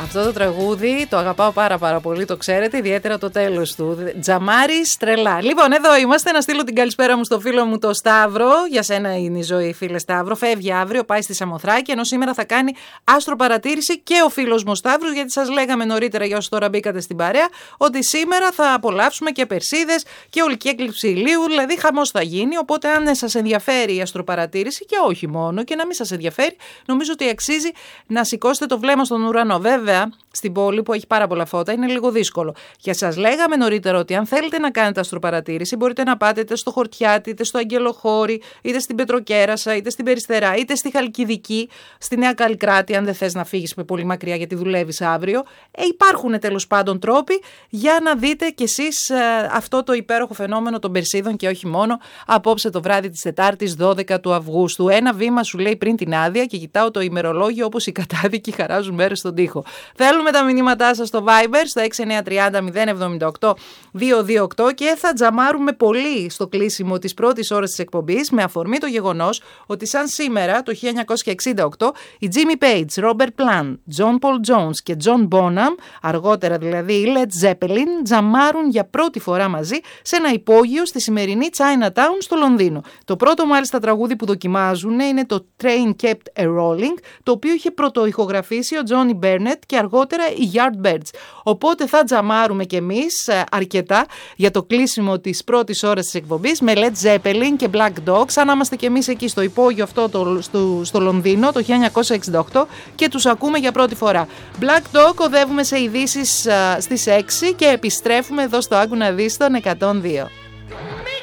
Αυτό το τραγούδι το αγαπάω πάρα πολύ, το ξέρετε, ιδιαίτερα το τέλος του. Τζαμάρης τρελά. Λοιπόν, εδώ είμαστε, να στείλω την καλησπέρα μου στο φίλο μου το Σταύρο. Για σένα είναι η ζωή, φίλε Σταύρο. Φεύγει αύριο, πάει στη Σαμοθράκη, ενώ σήμερα θα κάνει άστροπαρατήρηση και ο φίλος μου Σταύρος, γιατί σας λέγαμε νωρίτερα, για όσοι τώρα μπήκατε στην παρέα, ότι σήμερα θα απολαύσουμε και Περσίδες και ολική έκλειψη ηλίου, δηλαδή χαμός θα γίνει. Οπότε, αν σας ενδιαφέρει η αστροπαρατήρηση, και όχι μόνο, και να μην σας ενδιαφέρει, νομίζω ότι αξίζει να σηκώσετε το βλέμμα στον ουρανό. Βέβαια, στην πόλη που έχει πάρα πολλά φώτα είναι λίγο δύσκολο. Και σας λέγαμε νωρίτερα ότι αν θέλετε να κάνετε αστροπαρατήρηση, μπορείτε να πάτε είτε στο Χορτιάτι, είτε στο Αγγελοχώρι, είτε στην Πετροκέρασα, είτε στην Περιστερά, είτε στη Χαλκιδική, στη Νέα Καλλικράτη, αν δεν θες να φύγεις πολύ μακριά γιατί δουλεύεις αύριο. Υπάρχουν τέλος πάντων τρόποι για να δείτε κι εσείς αυτό το υπέροχο φαινόμενο των Περσίδων και όχι μόνο, απόψε το βράδυ της Τετάρτης 12 του Αυγούστου. Ένα βήμα σου λέει πριν την άδεια και κοιτάω το ημερολόγιο όπως οι κατάδικοι χαράζουν μέρες στον τοίχο. Θέλουμε τα μηνύματά σας στο Viber στο 6930 078 228 και θα τζαμάρουμε πολύ στο κλείσιμο της πρώτης ώρας της εκπομπής με αφορμή το γεγονός ότι σαν σήμερα το 1968 οι Jimmy Page, Robert Plant, John Paul Jones και John Bonham, αργότερα δηλαδή οι Led Zeppelin, τζαμάρουν για πρώτη φορά μαζί σε ένα υπόγειο στη σημερινή Chinatown στο Λονδίνο. Το πρώτο μάλιστα τραγούδι που δοκιμάζουν είναι το Train Kept A-Rolling, το οποίο είχε πρωτοηχογραφήσει ο Johnny Burnett και αργότερα οι Yardbirds. Οπότε θα τζαμάρουμε κι εμείς αρκετά για το κλείσιμο της πρώτης ώρας της εκπομπής με Led Zeppelin και Black Dog, σαν να είμαστε κι εμείς εκεί στο υπόγειο αυτό στο Λονδίνο το 1968 και τους ακούμε για πρώτη φορά. Black Dog, οδεύουμε σε ειδήσεις στις 6 και επιστρέφουμε εδώ στο Άκου να δεις τον 102.